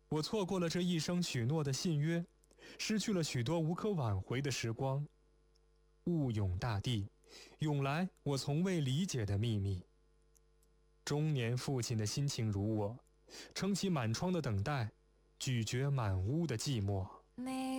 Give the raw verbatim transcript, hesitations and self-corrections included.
我错过了这一生许诺的信约，失去了许多无可挽回的时光。物涌大地，涌来我从未理解的秘密。中年父亲的心情如我，撑起满窗的等待，咀嚼满屋的寂寞。